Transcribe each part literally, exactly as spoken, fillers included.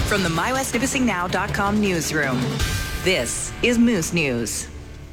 From the My West Nipissing Now dot com newsroom, this is Moose News.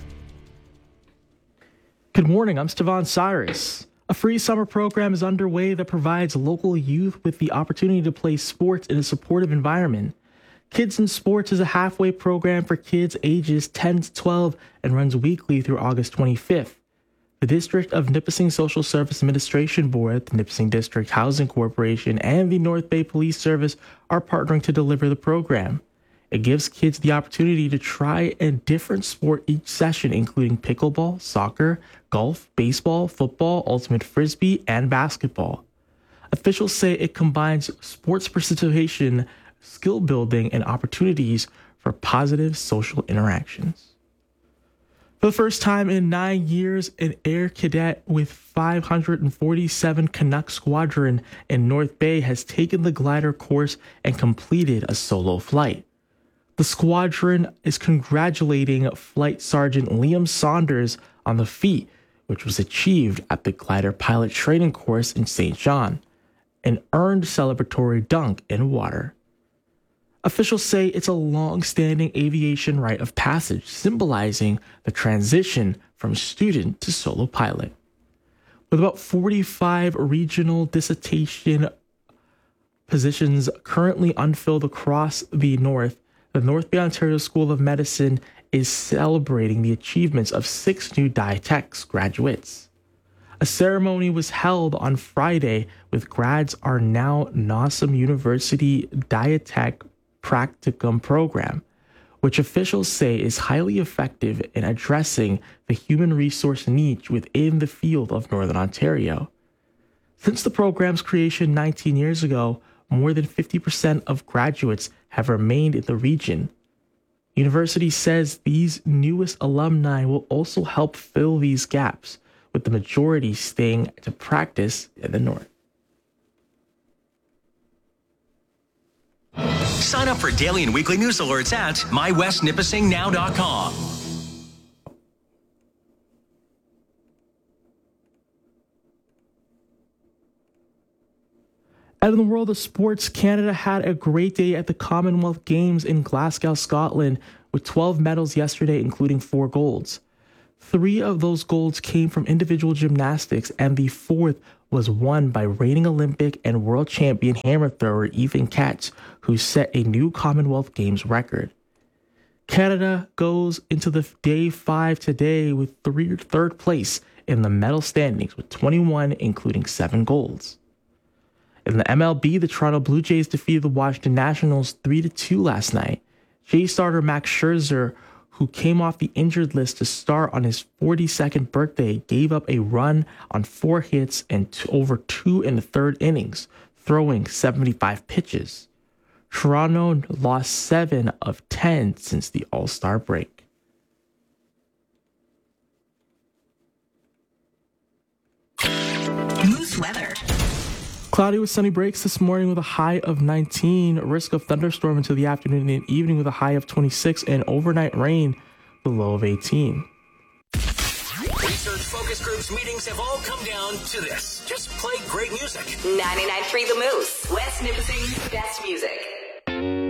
Good morning, I'm Stevan Cyrus. A free summer program is underway that provides local youth with the opportunity to play sports in a supportive environment. Kids in Sports is a halfway program for kids ages ten to twelve and runs weekly through August twenty-fifth. The District of Nipissing Social Service Administration Board, the Nipissing District Housing Corporation, and the North Bay Police Service are partnering to deliver the program. It gives kids the opportunity to try a different sport each session, including pickleball, soccer, golf, baseball, football, ultimate frisbee, and basketball. Officials say it combines sports participation, skill building, and opportunities for positive social interactions. For the first time in nine years, an Air Cadet with five hundred forty-seven Canuck Squadron in North Bay has taken the glider course and completed a solo flight. The squadron is congratulating Flight Sergeant Liam Saunders on the feat, which was achieved at the glider pilot training course in Saint John, an earned celebratory dunk in water. Officials say it's a long-standing aviation rite of passage, symbolizing the transition from student to solo pilot. With about forty-five regional dissertation positions currently unfilled across the North, the North Bay Ontario School of Medicine is celebrating the achievements of six new Dietech graduates. A ceremony was held on Friday with grads are now Nawsum University Dietech Practicum program, which officials say is highly effective in addressing the human resource niche within the field of Northern Ontario. Since the program's creation nineteen years ago, more than fifty percent of graduates have remained in the region. University says these newest alumni will also help fill these gaps, with the majority staying to practice in the North. Sign up for daily and weekly news alerts at my west nipissing now dot com. Out in the world of sports, Canada had a great day at the Commonwealth Games in Glasgow, Scotland, with twelve medals yesterday, including four golds. Three of those golds came from individual gymnastics, and the fourth was won by reigning Olympic and world champion hammer thrower Ethan Katz, who set a new Commonwealth Games record. Canada goes into the day five today with three, third place in the medal standings with twenty-one, including seven golds. In the M L B, the Toronto Blue Jays defeated the Washington Nationals three to two last night. Jays starter Max Scherzer, who came off the injured list to start on his forty-second birthday, gave up a run on four hits and t- over two in the third innings, throwing seventy-five pitches. Toronto lost seven of ten since the All-Star break. Moose weather. Cloudy with sunny breaks this morning with a high of nineteen. Risk of thunderstorm into the afternoon and evening with a high of twenty-six, and overnight rain, the low of eighteen. Research focus groups meetings have all come down to this. Just play great music. ninety-nine point three The Moose, West Nipissing's best music.